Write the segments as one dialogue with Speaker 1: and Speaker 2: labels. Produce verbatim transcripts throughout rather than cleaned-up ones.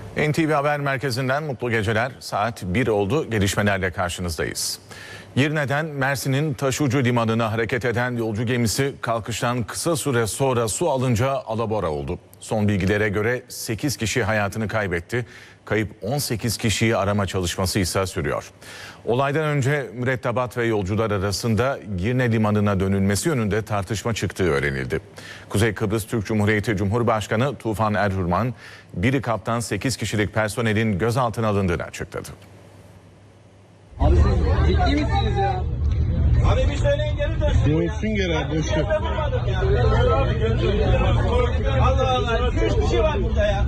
Speaker 1: N T V Haber Merkezi'nden mutlu geceler. Saat bir oldu. Gelişmelerle karşınızdayız. Girne'den Mersin'in Taşucu limanına hareket eden yolcu gemisi kalkıştan kısa süre sonra su alınca alabora oldu. Son bilgilere göre sekiz kişi hayatını kaybetti. Kayıp on sekiz kişiyi arama çalışması ise sürüyor. Olaydan önce mürettebat ve yolcular arasında Girne limanına dönülmesi yönünde tartışma çıktığı öğrenildi. Kuzey Kıbrıs Türk Cumhuriyeti Cumhurbaşkanı Tufan Erhürman, biri kaptan sekiz kişilik personelin gözaltına alındığını açıkladı.
Speaker 2: Abi siz ciddi misiniz ya?
Speaker 3: Abi bir söyleyin geri dönsün.
Speaker 4: Dönsün geri abi, boşver.
Speaker 3: Allah Allah. Üç kişi var burada ya.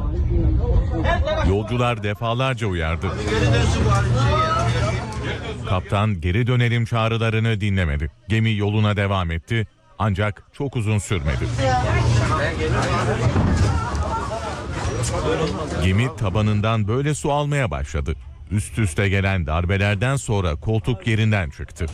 Speaker 5: Yolcular defalarca uyardı.
Speaker 3: Geri dönsün bu
Speaker 5: Kaptan geri dönelim çağrılarını dinlemedi. Gemi yoluna devam etti ancak çok uzun sürmedi. Gemi tabanından böyle su almaya başladı. Üst üste gelen darbelerden sonra koltuk yerinden çıktı.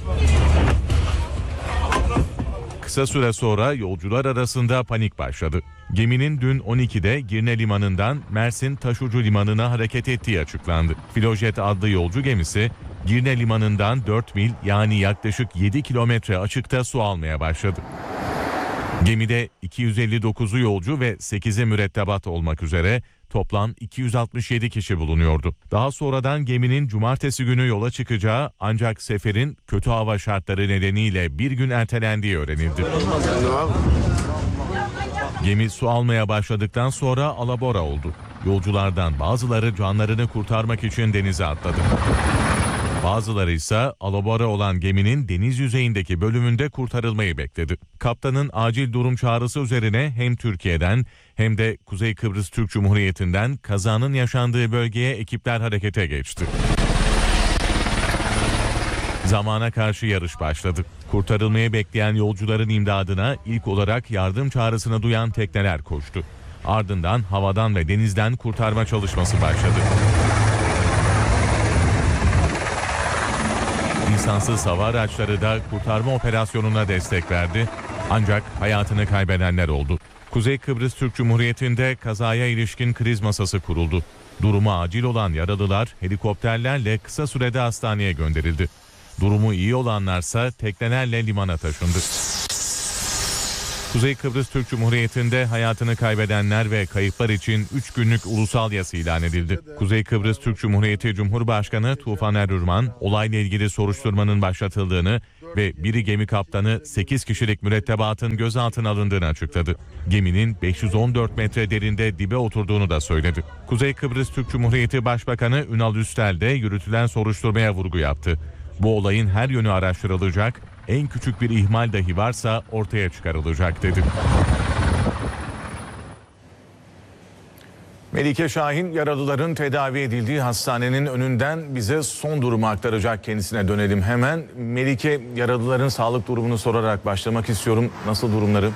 Speaker 5: Kısa süre sonra yolcular arasında panik başladı. Geminin dün on ikide Girne limanından Mersin Taşucu limanına hareket ettiği açıklandı. Filojet adlı yolcu gemisi Girne limanından dört mil yani yaklaşık yedi kilometre açıkta su almaya başladı. Gemide iki yüz elli dokuzu yolcu ve sekizi mürettebat olmak üzere toplam iki yüz altmış yedi kişi bulunuyordu. Daha sonradan geminin cumartesi günü yola çıkacağı ancak seferin kötü hava şartları nedeniyle bir gün ertelendiği öğrenildi. Gemi su almaya başladıktan sonra alabora oldu. Yolculardan bazıları canlarını kurtarmak için denize atladı. Bazıları ise alabora olan geminin deniz yüzeyindeki bölümünde kurtarılmayı bekledi. Kaptanın acil durum çağrısı üzerine hem Türkiye'den hem de Kuzey Kıbrıs Türk Cumhuriyeti'nden kazanın yaşandığı bölgeye ekipler harekete geçti. Zamana karşı yarış başladı. Kurtarılmayı bekleyen yolcuların imdadına ilk olarak yardım çağrısını duyan tekneler koştu. Ardından havadan ve denizden kurtarma çalışması başladı. İnsansız hava araçları da kurtarma operasyonuna destek verdi. Ancak hayatını kaybedenler oldu. Kuzey Kıbrıs Türk Cumhuriyeti'nde kazaya ilişkin kriz masası kuruldu. Durumu acil olan yaralılar helikopterlerle kısa sürede hastaneye gönderildi. Durumu iyi olanlarsa teknelerle limana taşındı. Kuzey Kıbrıs Türk Cumhuriyeti'nde hayatını kaybedenler ve kayıplar için üç günlük ulusal yas ilan edildi. Kuzey Kıbrıs Türk Cumhuriyeti Cumhurbaşkanı Tufan Erhürman, olayla ilgili soruşturmanın başlatıldığını ve biri gemi kaptanı sekiz kişilik mürettebatın gözaltına alındığını açıkladı. Geminin beş yüz on dört metre derinde dibe oturduğunu da söyledi. Kuzey Kıbrıs Türk Cumhuriyeti Başbakanı Ünal Üstel de yürütülen soruşturmaya vurgu yaptı. Bu olayın her yönü araştırılacak, en küçük bir ihmal dahi varsa ortaya çıkarılacak dedi.
Speaker 1: Melike Şahin yaralıların tedavi edildiği hastanenin önünden bize son durumu aktaracak, kendisine dönelim hemen. Melike, yaralıların sağlık durumunu sorarak başlamak istiyorum. Nasıl durumları?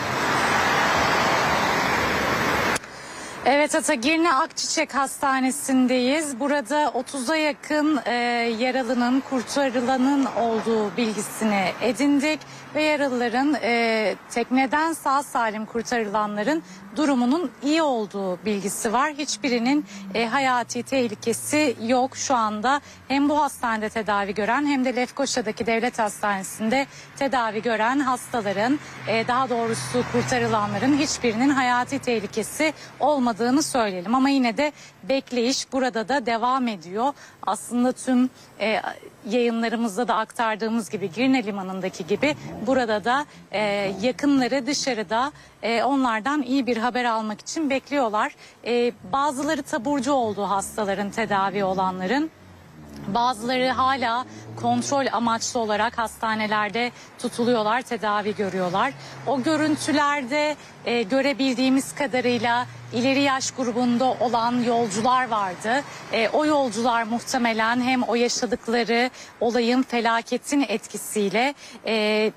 Speaker 6: Evet Ata, Girne Akçiçek Hastanesi'ndeyiz. Burada otuza yakın e, yaralının, kurtarılanın olduğu bilgisini edindik. Ve yaralıların, e, tekneden sağ salim kurtarılanların durumunun iyi olduğu bilgisi var. Hiçbirinin e, hayati tehlikesi yok şu anda. Hem bu hastanede tedavi gören hem de Lefkoşa'daki devlet hastanesinde tedavi gören hastaların, e, daha doğrusu kurtarılanların hiçbirinin hayati tehlikesi olmadığını söyleyelim. Ama yine de bekleyiş burada da devam ediyor. Aslında tüm e, yayınlarımızda da aktardığımız gibi Girne Limanı'ndaki gibi burada da e, yakınları dışarıda e, onlardan iyi bir haber almak için bekliyorlar. E, bazıları taburcu oldu hastaların, tedavi olanların. Bazıları hala kontrol amaçlı olarak hastanelerde tutuluyorlar, tedavi görüyorlar. O görüntülerde e, görebildiğimiz kadarıyla ileri yaş grubunda olan yolcular vardı. E, o yolcular muhtemelen hem o yaşadıkları olayın, felaketin etkisiyle E,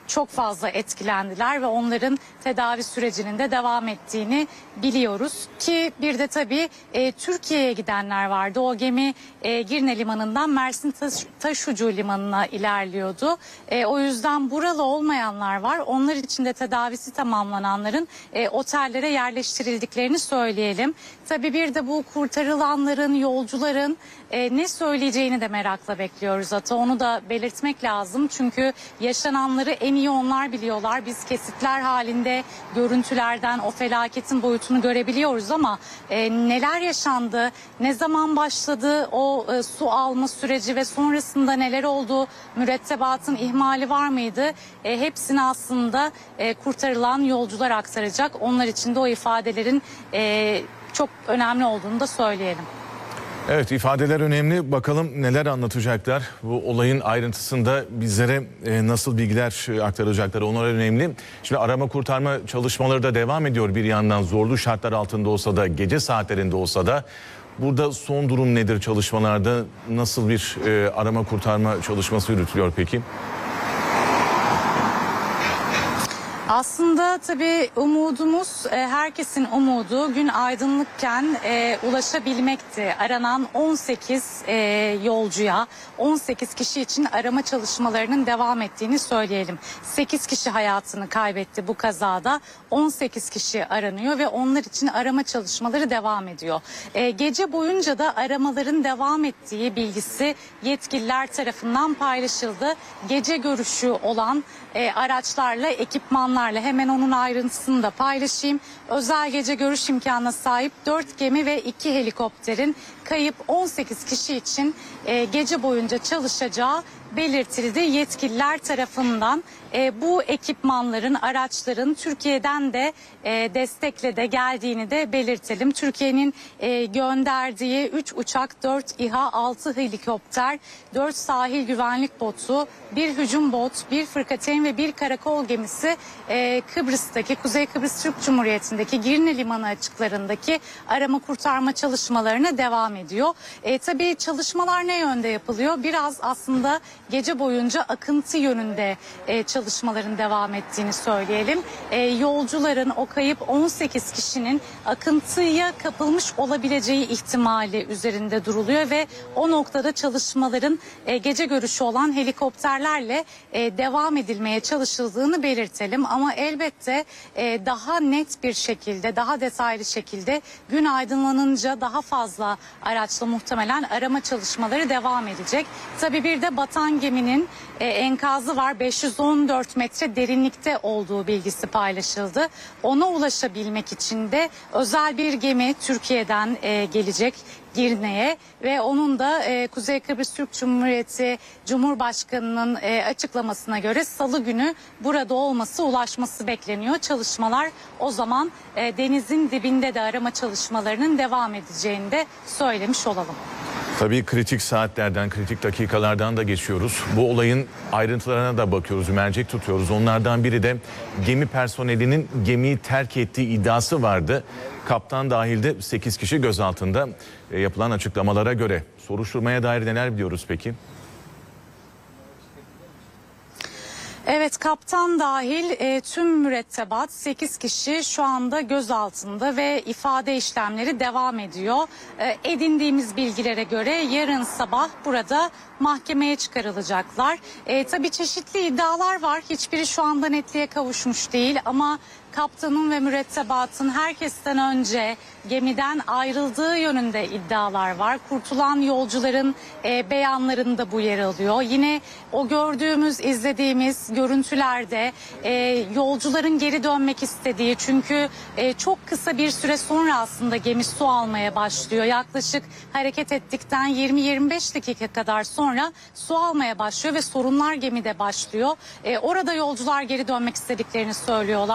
Speaker 6: çok fazla etkilendiler ve onların tedavi sürecinin de devam ettiğini biliyoruz. Ki bir de tabii e, Türkiye'ye gidenler vardı. O gemi e, Girne Limanı'ndan Mersin Taş, Taşucu Limanı'na ilerliyordu. E, o yüzden buralı olmayanlar var. Onlar için de tedavisi tamamlananların e, otellere yerleştirildiklerini söyleyelim. Tabii bir de bu kurtarılanların, yolcuların e, ne söyleyeceğini de merakla bekliyoruz Ata. Onu da belirtmek lazım. Çünkü yaşananları en iyi onlar biliyorlar. Biz kesitler halinde görüntülerden o felaketin boyutunu görebiliyoruz ama e, neler yaşandı, ne zaman başladı o e, su alma süreci ve sonrasında neler oldu, mürettebatın ihmali var mıydı? E, hepsini aslında e, kurtarılan yolcular aktaracak. Onlar için de o ifadelerin e, çok önemli olduğunu da söyleyelim.
Speaker 1: Evet, ifadeler önemli. Bakalım neler anlatacaklar. Bu olayın ayrıntısında bizlere e, nasıl bilgiler e, aktaracaklar, onlar önemli. Şimdi arama kurtarma çalışmaları da devam ediyor bir yandan, zorlu şartlar altında olsa da, gece saatlerinde olsa da. Burada son durum nedir çalışmalarda? Nasıl bir e, arama kurtarma çalışması yürütülüyor peki?
Speaker 6: Aslında tabii umudumuz, e, herkesin umudu gün aydınlıkken e, ulaşabilmekti. Aranan on sekiz e, yolcuya, on sekiz kişi için arama çalışmalarının devam ettiğini söyleyelim. sekiz kişi hayatını kaybetti bu kazada. on sekiz kişi aranıyor ve onlar için arama çalışmaları devam ediyor. E, gece boyunca da aramaların devam ettiği bilgisi yetkililer tarafından paylaşıldı. Gece görüşü olan e, araçlarla, ekipmanlarla, hemen onun ayrıntısını da paylaşayım. Özel gece görüş imkanına sahip dört gemi ve iki helikopterin kayıp on sekiz kişi için e, gece boyunca çalışacağı belirtildi yetkililer tarafından. E, bu ekipmanların, araçların Türkiye'den de e, destekle de geldiğini de belirtelim. Türkiye'nin e, gönderdiği üç uçak, dört İHA, altı helikopter, dört sahil güvenlik botu, bir hücum bot, bir fırkateyn ve bir karakol gemisi e, Kıbrıs'taki, Kuzey Kıbrıs Türk Cumhuriyeti'ndeki Girne Limanı açıklarındaki arama kurtarma çalışmalarına devam ediyor. E, tabii çalışmalar ne yönde yapılıyor? Biraz aslında gece boyunca akıntı yönünde e, çalışmaların devam ettiğini söyleyelim. E, yolcuların, o kayıp on sekiz kişinin akıntıya kapılmış olabileceği ihtimali üzerinde duruluyor ve o noktada çalışmaların e, gece görüşü olan helikopterlerle e, devam edilmeye çalışıldığını belirtelim. Ama elbette e, daha net bir şekilde, daha detaylı şekilde gün aydınlanınca daha fazla araçla muhtemelen arama çalışmaları devam edecek. Tabii bir de batan geminin e, enkazı var. beş yüz on dört metre derinlikte olduğu bilgisi paylaşıldı. Ona ulaşabilmek için de özel bir gemi Türkiye'den e, gelecek Girne'ye ve onun da e, Kuzey Kıbrıs Türk Cumhuriyeti Cumhurbaşkanı'nın e, açıklamasına göre salı günü burada olması, ulaşması bekleniyor. Çalışmalar o zaman e, denizin dibinde de arama çalışmalarının devam edeceğini de söylemiş olalım.
Speaker 1: Tabii kritik saatlerden, kritik dakikalardan da geçiyoruz. Bu olayın ayrıntılarına da bakıyoruz, mercek tutuyoruz. Onlardan biri de gemi personelinin gemiyi terk ettiği iddiası vardı. Kaptan dahil de sekiz kişi gözaltında. E, yapılan açıklamalara göre soruşturmaya dair neler biliyoruz peki?
Speaker 6: Evet, kaptan dahil e, tüm mürettebat sekiz kişi şu anda gözaltında ve ifade işlemleri devam ediyor. E, edindiğimiz bilgilere göre yarın sabah burada mahkemeye çıkarılacaklar. E, tabii çeşitli iddialar var. Hiçbiri şu anda netliğe kavuşmuş değil ama kaptanın ve mürettebatın herkesten önce gemiden ayrıldığı yönünde iddialar var. Kurtulan yolcuların e, beyanlarında bu yer alıyor. Yine o gördüğümüz, izlediğimiz görüntülerde e, yolcuların geri dönmek istediği, çünkü e, çok kısa bir süre sonra aslında gemi su almaya başlıyor. Yaklaşık hareket ettikten yirmi yirmi beş dakika kadar sonra su almaya başlıyor ve sorunlar gemide başlıyor. E, orada yolcular geri dönmek istediklerini söylüyorlar. Gemide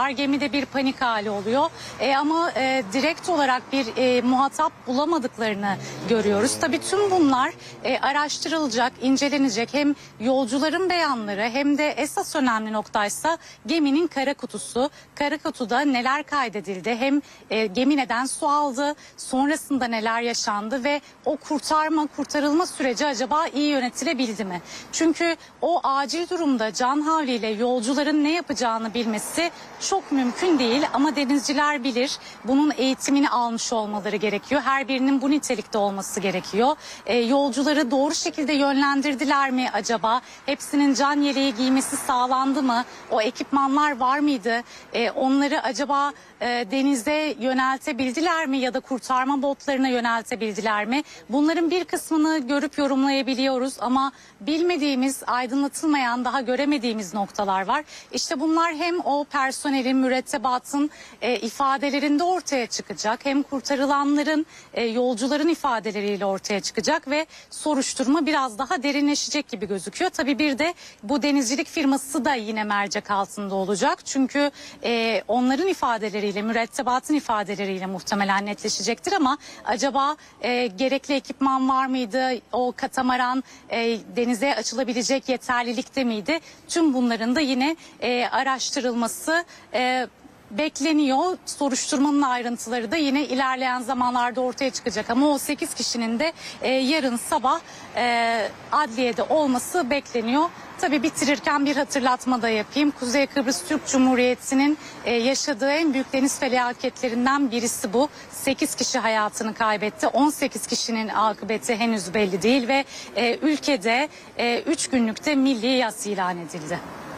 Speaker 6: böyle bir panik hali oluyor. E, ama e, direkt olarak bir e, muhatap bulamadıklarını görüyoruz. Tabii tüm bunlar e, araştırılacak, incelenecek. Hem yolcuların beyanları hem de esas önemli noktaysa geminin kara kutusu. Kara kutuda neler kaydedildi? Hem e, gemi neden su aldı? Sonrasında neler yaşandı ve o kurtarma, kurtarılma süreci acaba iyi yönetilebildi mi? Çünkü o acil durumda can havliyle yolcuların ne yapacağını bilmesi çok mümkün değil ama denizciler bilir. Bunun eğitimini almış olmaları gerekiyor. Her birinin bu nitelikte olması gerekiyor. E, yolcuları doğru şekilde yönlendirdiler mi acaba? Hepsinin can yeleği giymesi sağlandı mı? O ekipmanlar var mıydı? E, onları acaba e, denize yöneltebildiler mi ya da kurtarma botlarına yöneltebildiler mi? Bunların bir kısmını görüp yorumlayabiliyoruz ama bilmediğimiz, aydınlatılmayan, daha göremediğimiz noktalar var. İşte bunlar hem o personelin, mürettebatın e, ifadelerinde ortaya çıkacak, hem kurtarılanların, e, yolcuların ifadeleriyle ortaya çıkacak ve soruşturma biraz daha derinleşecek gibi gözüküyor. Tabii bir de bu denizcilik firması da yine mercek altında olacak. Çünkü e, onların ifadeleriyle, mürettebatın ifadeleriyle muhtemelen netleşecektir ama acaba e, gerekli ekipman var mıydı? O katamaran e, denize açılabilecek yeterlilikte miydi? Tüm bunların da yine e, araştırılması e, bekleniyor. Soruşturmanın ayrıntıları da yine ilerleyen zamanlarda ortaya çıkacak ama o sekiz kişinin de e, yarın sabah e, adliyede olması bekleniyor. Tabii bitirirken bir hatırlatma da yapayım. Kuzey Kıbrıs Türk Cumhuriyeti'nin e, yaşadığı en büyük deniz felaketlerinden birisi bu. sekiz kişi hayatını kaybetti. on sekiz kişinin akıbeti henüz belli değil ve e, ülkede üç e, günlükte milli yas ilan edildi.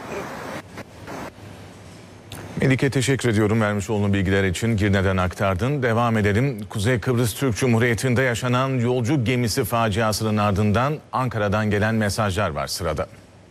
Speaker 1: Melike teşekkür ediyorum vermiş olduğun bilgiler için. Girne'den aktardın. Devam edelim. Kuzey Kıbrıs Türk Cumhuriyeti'nde yaşanan yolcu gemisi faciasının ardından Ankara'dan gelen mesajlar var sırada.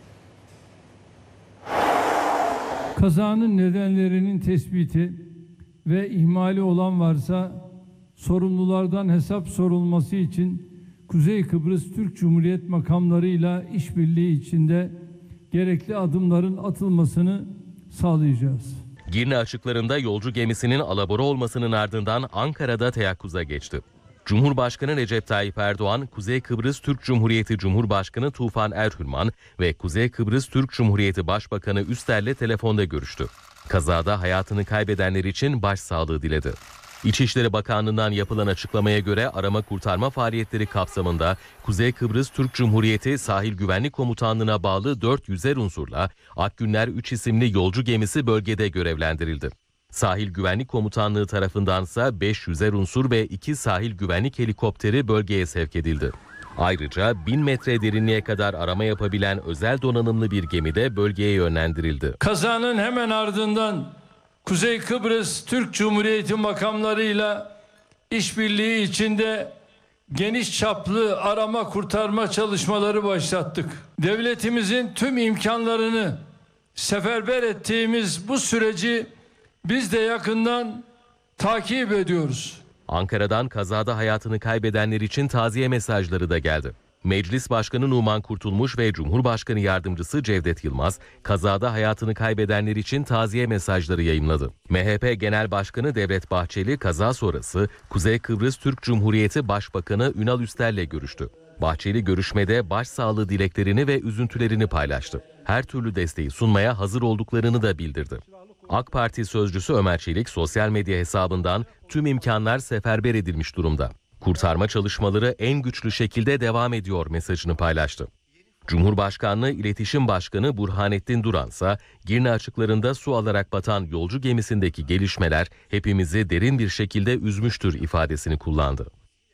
Speaker 4: Kazanın nedenlerinin tespiti ve ihmali olan varsa sorumlulardan hesap sorulması için Kuzey Kıbrıs Türk Cumhuriyet makamlarıyla işbirliği içinde gerekli adımların atılmasını sağlayacağız.
Speaker 7: Girne açıklarında yolcu gemisinin alabora olmasının ardından Ankara'da teyakkuza geçti. Cumhurbaşkanı Recep Tayyip Erdoğan, Kuzey Kıbrıs Türk Cumhuriyeti Cumhurbaşkanı Tufan Erhürman ve Kuzey Kıbrıs Türk Cumhuriyeti Başbakanı Üster'le telefonda görüştü. Kazada hayatını kaybedenler için başsağlığı diledi. İçişleri Bakanlığı'ndan yapılan açıklamaya göre arama kurtarma faaliyetleri kapsamında Kuzey Kıbrıs Türk Cumhuriyeti Sahil Güvenlik Komutanlığı'na bağlı dört yüzer unsurla Akgünler üç isimli yolcu gemisi bölgede görevlendirildi. Sahil Güvenlik Komutanlığı tarafındansa beş yüzer unsur ve iki sahil güvenlik helikopteri bölgeye sevk edildi. Ayrıca bin metre derinliğe kadar arama yapabilen özel donanımlı bir gemi de bölgeye yönlendirildi.
Speaker 4: Kazanın hemen ardından Kuzey Kıbrıs Türk Cumhuriyeti makamlarıyla işbirliği içinde geniş çaplı arama kurtarma çalışmaları başlattık. Devletimizin tüm imkanlarını seferber ettiğimiz bu süreci biz de yakından takip ediyoruz.
Speaker 7: Ankara'dan kazada hayatını kaybedenler için taziye mesajları da geldi. Meclis Başkanı Numan Kurtulmuş ve Cumhurbaşkanı Yardımcısı Cevdet Yılmaz, kazada hayatını kaybedenler için taziye mesajları yayımladı. M H P Genel Başkanı Devlet Bahçeli kaza sonrası Kuzey Kıbrıs Türk Cumhuriyeti Başbakanı Ünal Üster'le görüştü. Bahçeli görüşmede başsağlığı dileklerini ve üzüntülerini paylaştı. Her türlü desteği sunmaya hazır olduklarını da bildirdi. AK Parti sözcüsü Ömer Çelik sosyal medya hesabından tüm imkanlar seferber edilmiş durumda. Kurtarma çalışmaları en güçlü şekilde devam ediyor mesajını paylaştı. Cumhurbaşkanlığı İletişim Başkanı Burhanettin Duran ise Girne açıklarında su alarak batan yolcu gemisindeki gelişmeler hepimizi derin bir şekilde üzmüştür ifadesini kullandı.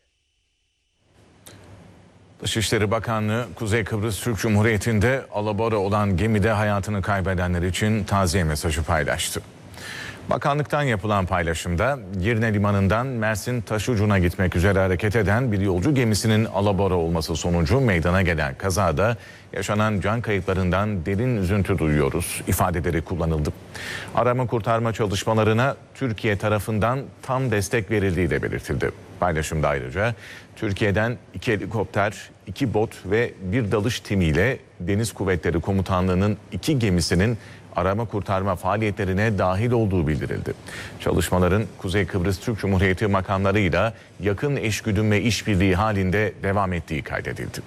Speaker 1: Dışişleri Bakanlığı Kuzey Kıbrıs Türk Cumhuriyeti'nde alabora olan gemide hayatını kaybedenler için taziye mesajı paylaştı. Bakanlıktan yapılan paylaşımda Girne Limanı'ndan Mersin Taşucu'na gitmek üzere hareket eden bir yolcu gemisinin alabora olması sonucu meydana gelen kazada yaşanan can kayıplarından derin üzüntü duyuyoruz ifadeleri kullanıldı. Arama kurtarma çalışmalarına Türkiye tarafından tam destek verildiği de belirtildi. Paylaşımda ayrıca Türkiye'den iki helikopter, iki bot ve bir dalış timiyle Deniz Kuvvetleri Komutanlığı'nın iki gemisinin arama kurtarma faaliyetlerine dahil olduğu bildirildi. Çalışmaların Kuzey Kıbrıs Türk Cumhuriyeti makamlarıyla yakın eşgüdüm ve işbirliği halinde devam ettiği kaydedildi.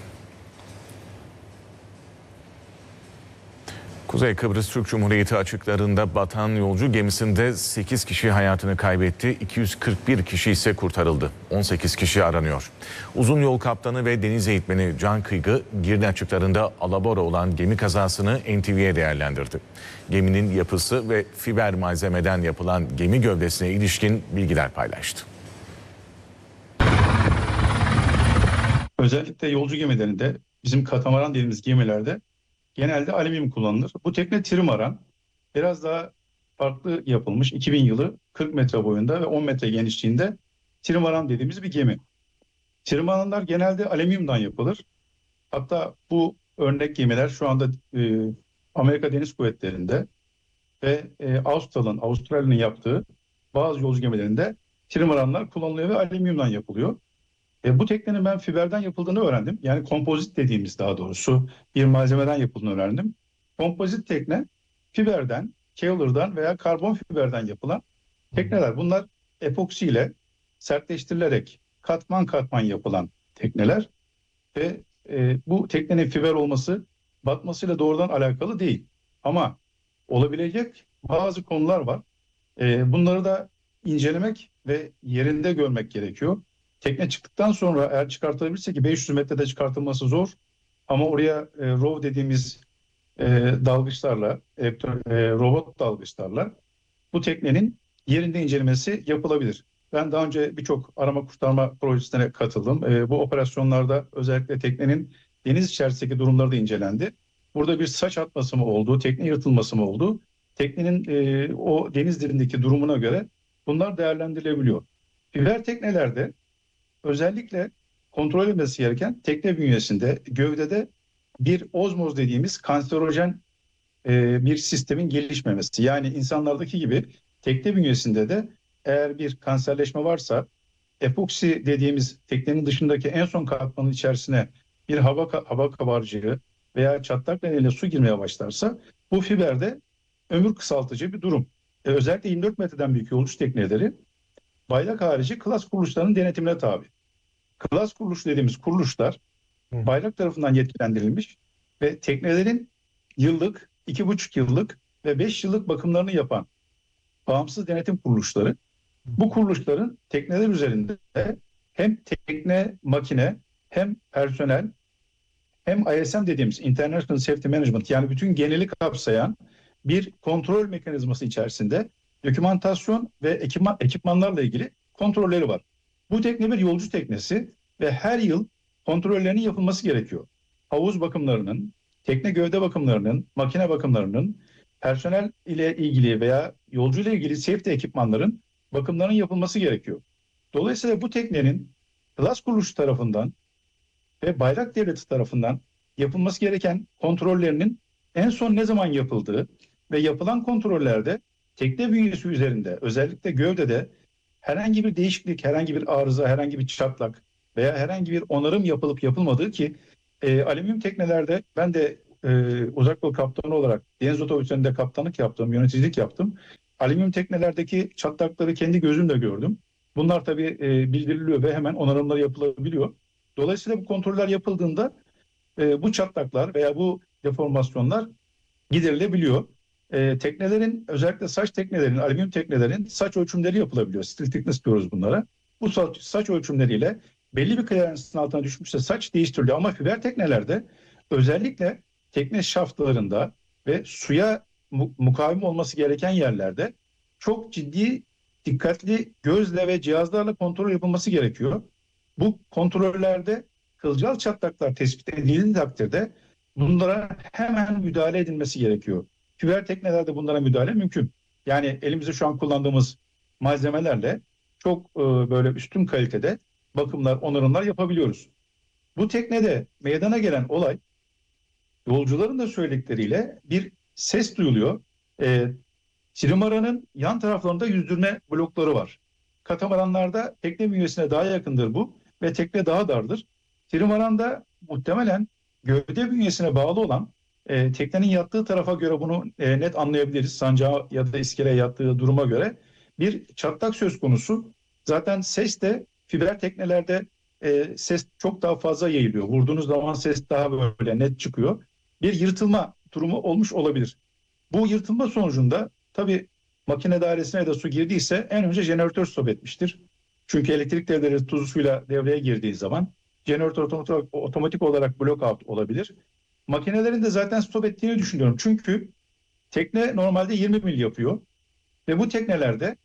Speaker 1: Kuzey Kıbrıs Türk Cumhuriyeti açıklarında batan yolcu gemisinde sekiz kişi hayatını kaybetti, iki yüz kırk bir kişi ise kurtarıldı. on sekiz kişi aranıyor. Uzun yol kaptanı ve deniz eğitmeni Can Kıygı, Girne açıklarında alabora olan gemi kazasını N T V'ye değerlendirdi. Geminin yapısı ve fiber malzemeden yapılan gemi gövdesine ilişkin bilgiler paylaştı.
Speaker 8: Özellikle yolcu gemilerinde, bizim katamaran dediğimiz gemilerde genelde alüminyum kullanılır. Bu tekne trimaran, biraz daha farklı yapılmış. iki bin yılı, kırk metre boyunda ve on metre genişliğinde trimaran dediğimiz bir gemi. Trimaranlar genelde alüminyumdan yapılır. Hatta bu örnek gemiler şu anda e, Amerika Deniz Kuvvetleri'nde ve e, Avustralya'nın Avustralya'nın yaptığı bazı yolcu gemilerinde trimaranlar kullanılıyor ve alüminyumdan yapılıyor. E, bu teknenin ben fiberden yapıldığını öğrendim. Yani kompozit dediğimiz, daha doğrusu bir malzemeden yapıldığını öğrendim. Kompozit tekne fiberden, Kevlar'dan veya karbon fiberden yapılan tekneler. Bunlar epoksi ile sertleştirilerek katman katman yapılan tekneler ve e, bu teknenin fiber olması batmasıyla doğrudan alakalı değil. Ama olabilecek bazı konular var. E, bunları da incelemek ve yerinde görmek gerekiyor. Tekne çıktıktan sonra eğer çıkartılabilirse, ki beş yüz metrede çıkartılması zor, ama oraya e, row dediğimiz e, dalgıçlarla, elektro, e, robot dalgıçlarla bu teknenin yerinde incelemesi yapılabilir. Ben daha önce birçok arama kurtarma projesine katıldım. E, bu operasyonlarda özellikle teknenin deniz içerisindeki durumları da incelendi. Burada bir saç atması mı oldu, tekne yırtılması mı oldu? Teknenin e, o deniz dibindeki durumuna göre bunlar değerlendirilebiliyor. Fiber teknelerde özellikle kontrol edilmesi gereken tekne bünyesinde, gövdede bir ozmoz dediğimiz kanserojen e, bir sistemin gelişmemesi. Yani insanlardaki gibi tekne bünyesinde de eğer bir kanserleşme varsa, epoksi dediğimiz teknenin dışındaki en son katmanın içerisine bir hava, hava kabarcığı veya çatlak nedeniyle su girmeye başlarsa, bu fiberde ömür kısaltıcı bir durum. E, özellikle yirmi dört metreden büyük yolcu tekneleri bayrak harici klas kuruluşlarının denetimine tabi. Klas kuruluş dediğimiz kuruluşlar bayrak tarafından yetkilendirilmiş ve teknelerin yıllık, iki buçuk yıllık ve beş yıllık bakımlarını yapan bağımsız denetim kuruluşları. Bu kuruluşların tekneler üzerinde hem tekne, makine, hem personel, hem I S M dediğimiz International Safety Management, yani bütün geneli kapsayan bir kontrol mekanizması içerisinde dokümantasyon ve ekipman, ekipmanlarla ilgili kontrolleri var. Bu tekne bir yolcu teknesi ve her yıl kontrollerinin yapılması gerekiyor. Havuz bakımlarının, tekne gövde bakımlarının, makine bakımlarının, personel ile ilgili veya yolcu ile ilgili safety ekipmanların bakımlarının yapılması gerekiyor. Dolayısıyla bu teknenin klas kuruluşu tarafından ve bayrak devleti tarafından yapılması gereken kontrollerinin en son ne zaman yapıldığı ve yapılan kontrollerde tekne bünyesi üzerinde, özellikle gövdede herhangi bir değişiklik, herhangi bir arıza, herhangi bir çatlak veya herhangi bir onarım yapılıp yapılmadığı, ki e, alüminyum teknelerde ben de e, uzak yol kaptanı olarak deniz otobüslerinde kaptanlık yaptım, yöneticilik yaptım. Alüminyum teknelerdeki çatlakları kendi gözümle gördüm. Bunlar tabii e, bildiriliyor ve hemen onarımları yapılabiliyor. Dolayısıyla bu kontroller yapıldığında e, bu çatlaklar veya bu deformasyonlar giderilebiliyor. E, teknelerin, özellikle saç teknelerin, alüminyum teknelerin saç ölçümleri yapılabiliyor. Steel thickness diyoruz bunlara. Bu saç, saç ölçümleriyle belli bir clearance'ın altına düşmüşse saç değiştiriliyor. Ama fiber teknelerde özellikle tekne şaftlarında ve suya mu- mukavim olması gereken yerlerde çok ciddi, dikkatli gözle ve cihazlarla kontrol yapılması gerekiyor. Bu kontrollerde kılcal çatlaklar tespit edildiği takdirde bunlara hemen müdahale edilmesi gerekiyor. Fiber teknelerde bunlara müdahale mümkün. Yani elimizde şu an kullandığımız malzemelerle çok e, böyle üstün kalitede bakımlar, onarımlar yapabiliyoruz. Bu teknede meydana gelen olay, yolcuların da söyledikleriyle bir ses duyuluyor. E, trimaranın yan taraflarında yüzdürme blokları var. Katamaranlarda tekne bünyesine daha yakındır bu ve tekne daha dardır. Trimaranda muhtemelen gövde bünyesine bağlı olan e, teknenin yattığı tarafa göre bunu e, net anlayabiliriz. Sancağı ya da iskeleye yattığı duruma göre bir çatlak söz konusu. Zaten ses de fiber teknelerde e, ses çok daha fazla yayılıyor. Vurduğunuz zaman ses daha böyle net çıkıyor. Bir yırtılma durumu olmuş olabilir. Bu yırtılma sonucunda tabii makine dairesine de su girdiyse en önce jeneratör stop etmiştir. Çünkü elektrik devreleri tuzlu suyla devreye girdiği zaman jeneratör otomatik, otomatik olarak block out olabilir. Makinelerin de zaten stop ettiğini düşünüyorum. Çünkü tekne normalde yirmi mil yapıyor. Ve bu teknelerde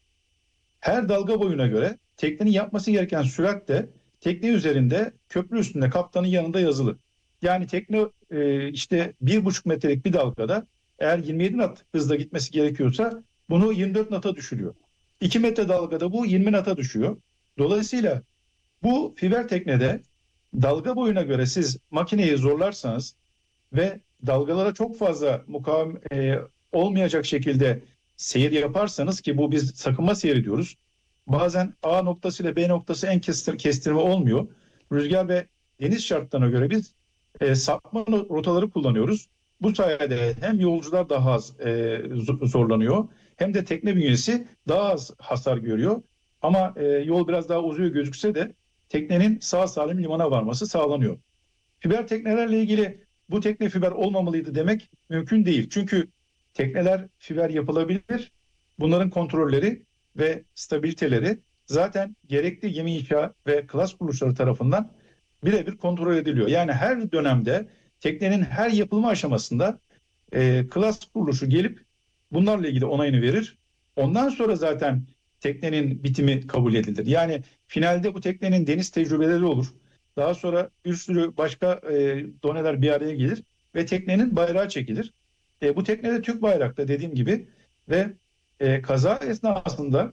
Speaker 8: her dalga boyuna göre teknenin yapması gereken sürat de tekne üzerinde, köprü üstünde, kaptanın yanında yazılı. Yani tekne e, işte bir buçuk metrelik bir dalgada eğer yirmi yedi knot hızla gitmesi gerekiyorsa bunu yirmi dört knot'a düşürüyor. iki metre dalgada bu yirmi knot'a düşüyor. Dolayısıyla bu fiber teknede dalga boyuna göre siz makineyi zorlarsanız ve dalgalara çok fazla mukavem e, olmayacak şekilde seyir yaparsanız, ki bu biz sakınma seyri diyoruz. Bazen A noktası ile B noktası en kestir, kestirme olmuyor. Rüzgar ve deniz şartlarına göre biz e, sapma rotaları kullanıyoruz. Bu sayede hem yolcular daha az e, zorlanıyor hem de tekne bünyesi daha az hasar görüyor. Ama e, yol biraz daha uzuyor gözükse de teknenin sağ salim limana varması sağlanıyor. Fiber teknelerle ilgili bu tekne fiber olmamalıydı demek mümkün değil. Çünkü tekneler fiber yapılabilir. Bunların kontrolleri ve stabiliteleri zaten gerekli gemi inşa ve klas kuruluşları tarafından birebir kontrol ediliyor. Yani her dönemde teknenin her yapılma aşamasında e, klas kuruluşu gelip bunlarla ilgili onayını verir. Ondan sonra zaten teknenin bitimi kabul edilir. Yani finalde bu teknenin deniz tecrübeleri olur. Daha sonra bir sürü başka e, doneler bir araya gelir ve teknenin bayrağı çekilir. E, bu teknede Türk bayrakta dediğim gibi ve e, kaza esnasında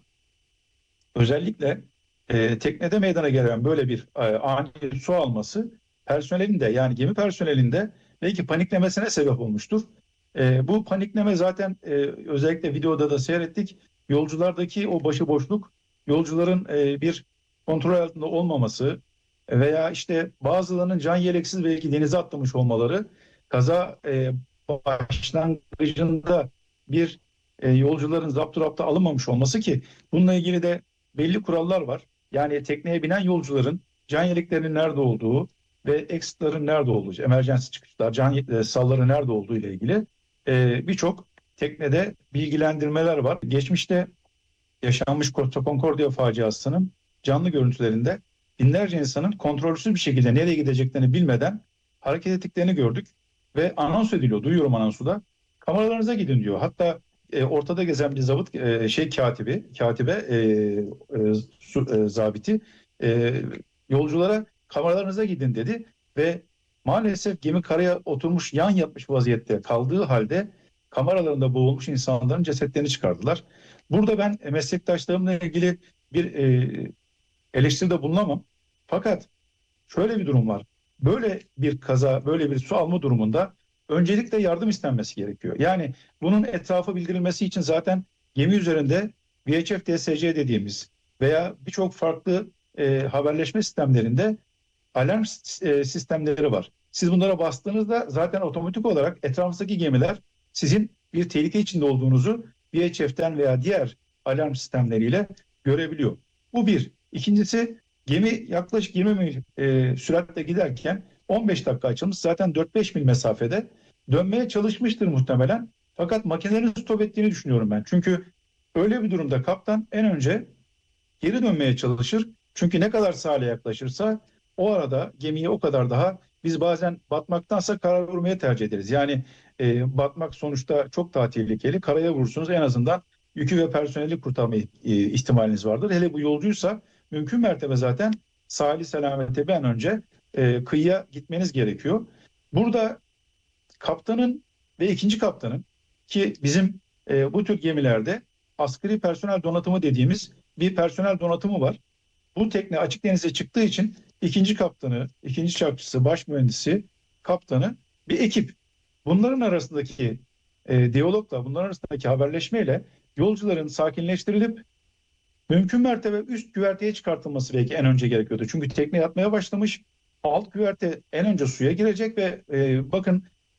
Speaker 8: özellikle e, teknede meydana gelen böyle bir e, ani su alması personelin de, yani gemi personelin de belki paniklemesine sebep olmuştur. E, bu panikleme zaten e, özellikle videoda da seyrettik. Yolculardaki o başıboşluk, yolcuların e, bir kontrol altında olmaması veya işte bazılarının can yeleksiz belki denize atlamış olmaları, kaza e, başlangıcında bir e, yolcuların zapturapta alınmamış olması, ki bununla ilgili de belli kurallar var. Yani tekneye binen yolcuların can yeleklerinin nerede olduğu ve exit'ların nerede olduğu, emergency çıkışlar, can e, salları nerede olduğu ile ilgili e, birçok teknede bilgilendirmeler var. Geçmişte yaşanmış Costa Concordia faciasının canlı görüntülerinde binlerce insanın kontrolsüz bir şekilde nereye gideceklerini bilmeden hareket ettiklerini gördük ve anons ediliyor. Duyuyorum anonsu da. Kameralarınıza gidin diyor. Hatta e, ortada gezen bir zabıt e, şey katibi, katibe e, e, su, e, zabiti e, yolculara kameralarınıza gidin dedi ve maalesef gemi karaya oturmuş, yan yatmış vaziyette kaldığı halde kameralarında boğulmuş insanların cesetlerini çıkardılar. Burada ben meslektaşlarımla ilgili bir e, eleştiride bulunamam. Fakat şöyle bir durum var. Böyle bir kaza, böyle bir su alma durumunda öncelikle yardım istenmesi gerekiyor. Yani bunun etrafı bildirilmesi için zaten gemi üzerinde V H F D S C dediğimiz veya birçok farklı e, haberleşme sistemlerinde alarm e, sistemleri var. Siz bunlara bastığınızda zaten otomatik olarak etrafınızdaki gemiler sizin bir tehlike içinde olduğunuzu V H F'den veya diğer alarm sistemleriyle görebiliyor. Bu bir. İkincisi, gemi yaklaşık yirmi mil e, süratle giderken on beş dakika açılmış, zaten dört beş mil mesafede dönmeye çalışmıştır muhtemelen. Fakat makinelerin stop ettiğini düşünüyorum ben. Çünkü öyle bir durumda kaptan en önce geri dönmeye çalışır. Çünkü ne kadar sağa yaklaşırsa o arada gemiyi o kadar daha, biz bazen batmaktansa karaya vurmaya tercih ederiz. Yani e, batmak sonuçta çok daha tehlikeli. Karaya vurursunuz, en azından yükü ve personeli kurtarma e, ihtimaliniz vardır. Hele bu yolcuysa mümkün mertebe zaten sahili selamete bir an önce e, kıyıya gitmeniz gerekiyor. Burada kaptanın ve ikinci kaptanın, ki bizim e, bu tür gemilerde asgari personel donatımı dediğimiz bir personel donatımı var. Bu tekne açık denize çıktığı için ikinci kaptanı, ikinci çarkçısı, baş mühendisi, kaptanı bir ekip. Bunların arasındaki e, diyalogla, bunların arasındaki haberleşmeyle yolcuların sakinleştirilip mümkün mertebe üst güverteye çıkartılması belki en önce gerekiyordu. Çünkü tekne yatmaya başlamış, alt güverte en önce suya girecek ve e, bakın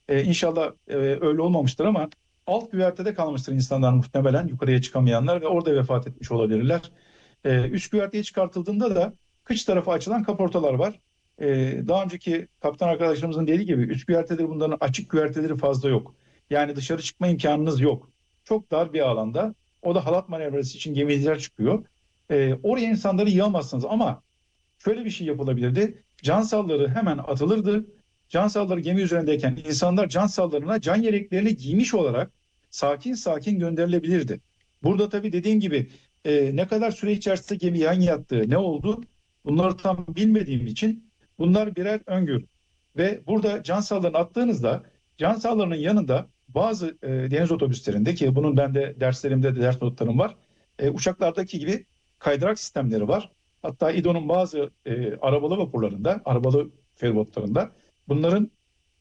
Speaker 8: E, inşallah e, öyle olmamıştır ama alt güvertede kalmıştır insanlar muhtemelen, yukarıya çıkamayanlar, ve orada vefat etmiş olabilirler. E, üst güverteye çıkartıldığında da kıç tarafı açılan kaportalar var. E, daha önceki kaptan arkadaşlarımızın dediği gibi üst güverteleri, bunların açık güverteleri fazla yok. Yani dışarı çıkma imkanınız yok. Çok dar bir alanda. O da halat manevrası için gemiciler çıkıyor. E, oraya insanları yığamazsınız ama şöyle bir şey yapılabilirdi. Can salları hemen atılırdı. Can salları gemi üzerindeyken insanlar can sallarına can yeleklerini giymiş olarak sakin sakin gönderilebilirdi. Burada tabii dediğim gibi e, ne kadar süre içerisinde gemi yan yattığı, ne oldu, bunları tam bilmediğim için bunlar birer öngörü. Ve burada can sallarını attığınızda can sallarının yanında bazı e, deniz otobüslerinde, ki bunun ben de derslerimde de ders notlarım var, e, uçaklardaki gibi kaydırak sistemleri var. Hatta İDO'nun bazı e, arabalı vapurlarında, arabalı feribotlarında bunların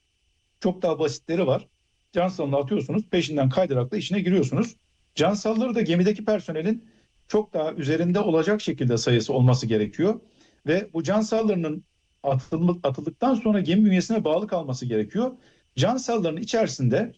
Speaker 8: çok daha basitleri var. Cansalını atıyorsunuz, peşinden kaydırakla içine giriyorsunuz. Cansalları da gemideki personelin çok daha üzerinde olacak şekilde sayısı olması gerekiyor. Ve bu cansallarının atıldıktan sonra gemi bünyesine bağlı kalması gerekiyor. Cansalların içerisinde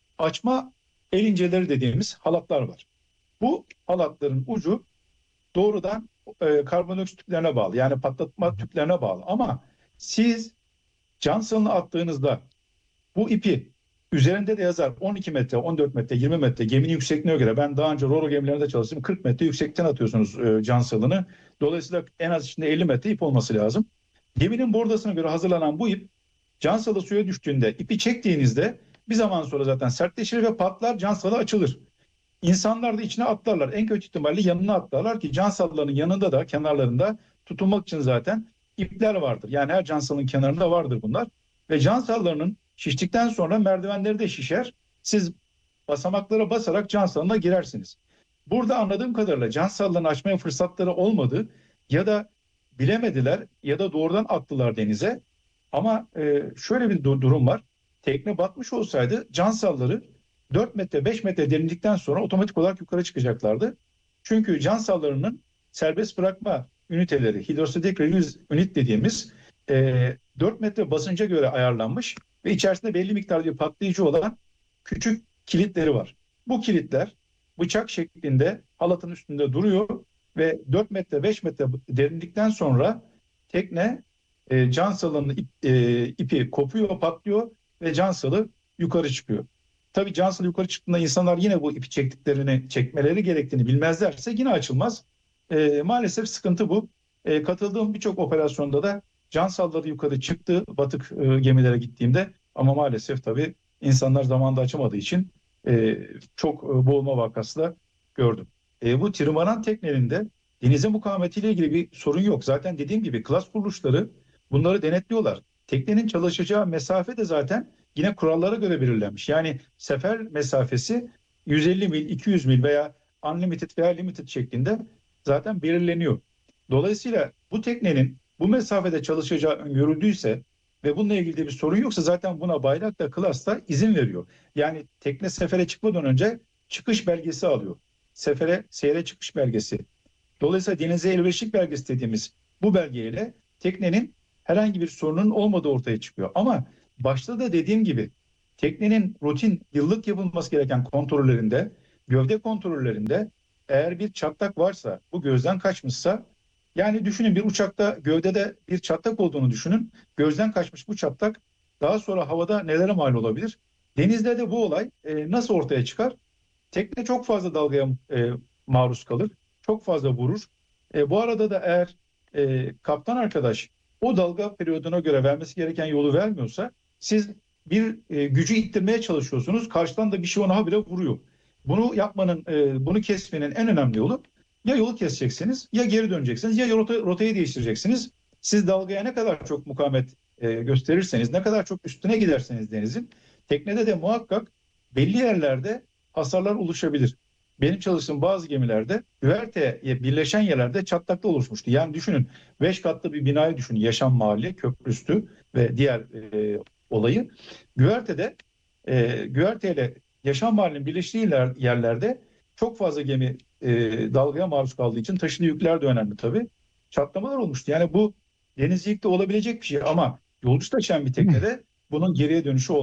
Speaker 8: açma el inceleri dediğimiz halatlar var. Bu halatların ucu doğrudan e, karbondioksit tüplerine bağlı. Yani patlatma tüplerine bağlı. Ama siz cansalını attığınızda bu ipi, üzerinde de yazar on iki metre, on dört metre, yirmi metre geminin yüksekliğine göre. Ben daha önce Roro gemilerinde çalıştım. kırk metre yüksekten atıyorsunuz e, cansalını. Dolayısıyla en az içinde elli metre ip olması lazım. Geminin bordasına göre hazırlanan bu ip, cansalı suya düştüğünde ipi çektiğinizde bir zaman sonra zaten sertleşir ve patlar, cansalı açılır. İnsanlar da içine atlarlar. En kötü ihtimalle yanına atlarlar ki cansalların yanında da, kenarlarında tutunmak için zaten ipler vardır. Yani her cansalın kenarında vardır bunlar. Ve cansallarının şiştikten sonra merdivenleri de şişer. Siz basamaklara basarak cansalına girersiniz. Burada anladığım kadarıyla cansallarını açmaya fırsatları olmadı. Ya da bilemediler ya da doğrudan attılar denize. Ama e, şöyle bir durum var. Tekne batmış olsaydı cansalları dört metre beş metre derinlikten sonra otomatik olarak yukarı çıkacaklardı. Çünkü cansallarının serbest bırakma üniteleri, hidrostatik release unit dediğimiz e, dört metre basınca göre ayarlanmış ve içerisinde belli miktarda bir patlayıcı olan küçük kilitleri var. Bu kilitler bıçak şeklinde halatın üstünde duruyor ve dört metre beş metre derinlikten sonra tekne e, cansalının ip, e, ipi kopuyor, patlıyor ve cansalı yukarı çıkıyor. Tabii cansalı yukarı çıktığında insanlar yine bu ipi çektiklerini, çekmeleri gerektiğini bilmezlerse yine açılmaz. E, maalesef sıkıntı bu. E, katıldığım birçok operasyonda da cansalları yukarı çıktı batık e, gemilere gittiğimde, ama maalesef tabii insanlar zamanında açamadığı için e, çok e, boğulma vakası da gördüm. E, bu trimaran teknelerinde denize mukavemetiyle ilgili bir sorun yok. Zaten dediğim gibi klas kuruluşları bunları denetliyorlar. Teknenin çalışacağı mesafe de zaten yine kurallara göre belirlenmiş. Yani sefer mesafesi yüz elli mil, iki yüz mil veya unlimited veya limited şeklinde zaten belirleniyor. Dolayısıyla bu teknenin bu mesafede çalışacağı öngörüldüyse ve bununla ilgili de bir sorun yoksa zaten buna bayrak da klas da izin veriyor. Yani tekne sefere çıkmadan önce çıkış belgesi alıyor. Sefere, seyre çıkış belgesi. Dolayısıyla denize elverişlik belgesi dediğimiz bu belgeyle teknenin herhangi bir sorunun olmadığı ortaya çıkıyor. Ama başta da dediğim gibi teknenin rutin yıllık yapılması gereken kontrollerinde, gövde kontrollerinde eğer bir çatlak varsa, bu gözden kaçmışsa, yani düşünün bir uçakta gövdede bir çatlak olduğunu düşünün. Gözden kaçmış bu çatlak daha sonra havada nelere mal olabilir? Denizde de bu olay e, nasıl ortaya çıkar? Tekne çok fazla dalgaya e, maruz kalır. Çok fazla vurur. E, bu arada da eğer e, kaptan arkadaş o dalga periyoduna göre vermesi gereken yolu vermiyorsa, siz bir e, gücü ittirmeye çalışıyorsunuz. Karşıdan da bir şey ona habire vuruyor. Bunu yapmanın, e, bunu kesmenin en önemli yolu, ya yolu keseceksiniz, ya geri döneceksiniz, ya rota, rotayı değiştireceksiniz. Siz dalgaya ne kadar çok mukavemet e, gösterirseniz, ne kadar çok üstüne giderseniz denizin, teknede de muhakkak belli yerlerde hasarlar oluşabilir. Benim çalıştığım bazı gemilerde güverteye birleşen yerlerde çatlakta oluşmuştu. Yani düşünün, beş katlı bir binayı düşünün, yaşam mahalli, köprüstü ve diğer e, olayı. Güvertede, e, güverteyle yaşam mahallinin birleştiği yerlerde çok fazla gemi e, dalgaya maruz kaldığı için taşıdığı yükler de önemli tabii. Çatlamalar olmuştu. Yani bu denizcilikte olabilecek bir şey ama yolcu taşıyan bir teknede bunun geriye dönüşü olmaz.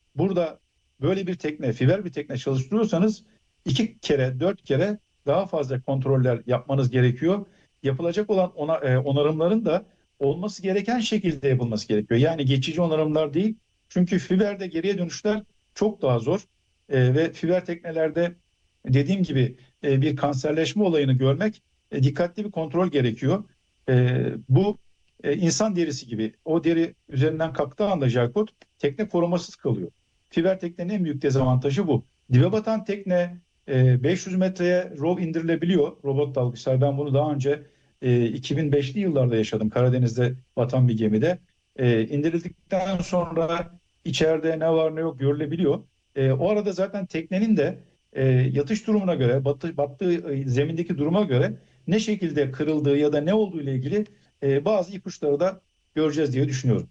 Speaker 8: burada böyle bir tekne, fiber bir tekne çalıştırıyorsanız iki kere, dört kere daha fazla kontroller yapmanız gerekiyor. Yapılacak olan ona, e, onarımların da olması gereken şekilde yapılması gerekiyor. Yani geçici onarımlar değil. Çünkü fiberde geriye dönüşler çok daha zor. E, ve fiber teknelerde dediğim gibi e, bir kanserleşme olayını görmek e, dikkatli bir kontrol gerekiyor. E, bu e, insan derisi gibi. O deri üzerinden kalktığı anda Jaykut tekne korumasız kalıyor. Fiber teknenin en büyük dezavantajı bu. Dibe batan tekne e, beş yüz metreye rov indirilebiliyor. Robot dalgıçlar. Ben bunu daha önce e, iki bin beşli yıllarda yaşadım. Karadeniz'de batan bir gemide. E, indirildikten sonra içeride ne var ne yok görülebiliyor. E, o arada zaten teknenin de e, yatış durumuna göre, batı, battığı e, zemindeki duruma göre ne şekilde kırıldığı ya da ne olduğu ile ilgili e, bazı ipuçları da göreceğiz diye düşünüyorum.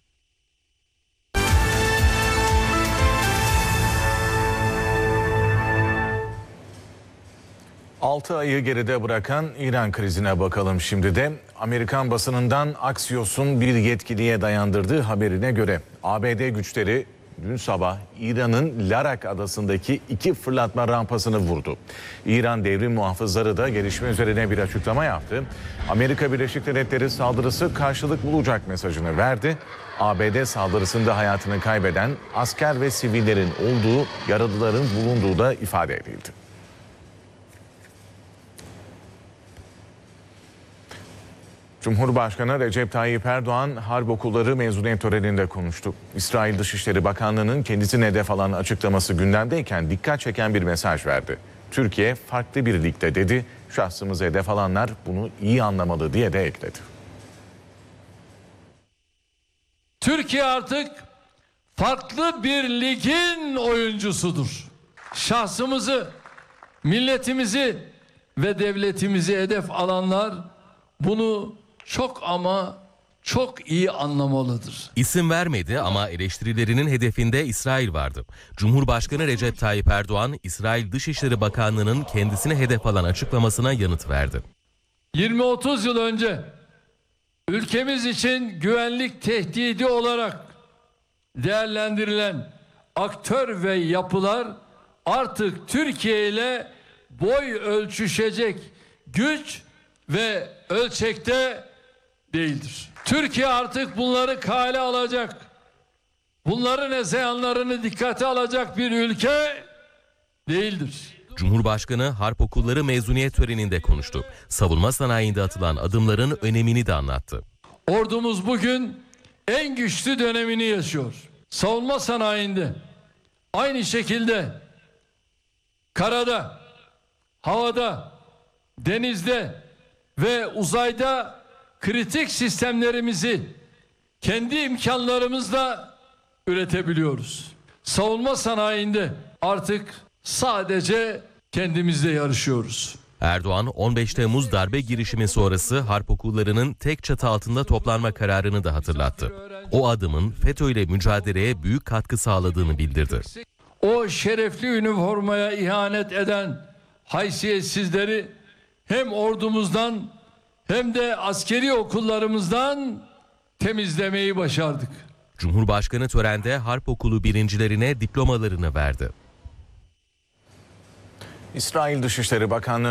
Speaker 1: altı ayı geride bırakan İran krizine bakalım şimdi de. Amerikan basınından Axios'un bir yetkiliye dayandırdığı haberine göre A B D güçleri dün sabah İran'ın Larak adasındaki iki fırlatma rampasını vurdu. İran devrim muhafızları da gelişme üzerine bir açıklama yaptı. Amerika Birleşik Devletleri saldırısı karşılık bulacak mesajını verdi. A B D saldırısında hayatını kaybeden asker ve sivillerin olduğu, yaralıların bulunduğu da ifade edildi. Cumhurbaşkanı Recep Tayyip Erdoğan harp okulları mezuniyet töreninde konuştu. İsrail Dışişleri Bakanlığı'nın kendisine hedef alan açıklaması gündemdeyken dikkat çeken bir mesaj verdi. Türkiye farklı bir ligde dedi. Şahsımızı hedef alanlar bunu iyi anlamalı diye de ekledi.
Speaker 4: Türkiye artık farklı bir ligin oyuncusudur. Şahsımızı, milletimizi ve devletimizi hedef alanlar bunu çok ama çok iyi anlamalıdır.
Speaker 7: İsim vermedi ama eleştirilerinin hedefinde İsrail vardı. Cumhurbaşkanı Recep Tayyip Erdoğan, İsrail Dışişleri Bakanlığı'nın kendisine hedef alan açıklamasına yanıt verdi.
Speaker 4: yirmi otuz yıl önce ülkemiz için güvenlik tehdidi olarak değerlendirilen aktör ve yapılar artık Türkiye ile boy ölçüşecek güç ve ölçekte değildir. Türkiye artık bunları kale alacak, bunların hezeyanlarını dikkate alacak bir ülke değildir.
Speaker 7: Cumhurbaşkanı harp okulları mezuniyet töreninde konuştu. Savunma sanayinde atılan adımların önemini de anlattı.
Speaker 4: Ordumuz bugün en güçlü dönemini yaşıyor. Savunma sanayinde aynı şekilde karada, havada, denizde ve uzayda kritik sistemlerimizi kendi imkanlarımızla üretebiliyoruz. Savunma sanayinde artık sadece kendimizle yarışıyoruz.
Speaker 7: Erdoğan, on beş Temmuz darbe girişimi sonrası harp okullarının tek çatı altında toplanma kararını da hatırlattı. O adımın FETÖ ile mücadeleye büyük katkı sağladığını bildirdi.
Speaker 4: O şerefli üniformaya ihanet eden haysiyetsizleri hem ordumuzdan hem de askeri okullarımızdan temizlemeyi başardık.
Speaker 7: Cumhurbaşkanı törende harp okulu birincilerine diplomalarını verdi.
Speaker 1: İsrail Dışişleri Bakanlığı